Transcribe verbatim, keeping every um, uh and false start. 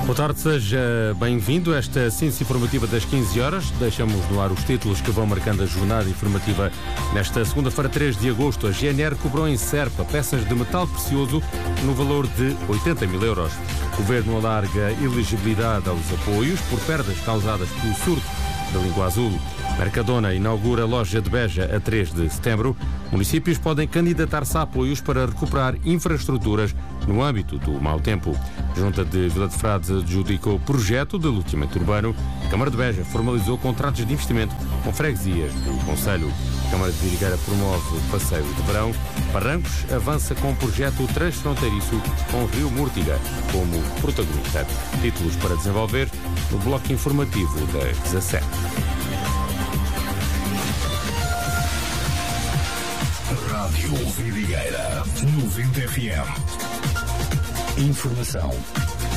Boa tarde, seja bem-vindo a esta ciência informativa das quinze horas. Deixamos no ar os títulos que vão marcando a jornada informativa. Nesta segunda-feira, três de agosto, a G N R cobrou em Serpa peças de metal precioso no valor de oitenta mil euros. O Governo alarga elegibilidade aos apoios por perdas causadas pelo surto da língua azul. Mercadona inaugura loja de Beja a três de setembro. Municípios podem candidatar-se a apoios para recuperar infraestruturas no âmbito do mau tempo. A Junta de Vila de Frades adjudicou o projeto de loteamento urbano. A Câmara de Beja formalizou contratos de investimento com freguesias do Conselho. A Câmara de Vidigueira promove o passeio de verão. Barrancos avança com o projeto transfronteiriço com o Rio Múrtiga como protagonista. Títulos para desenvolver no bloco informativo das dezassete. Rádio Vidigueira noventa F M. Informação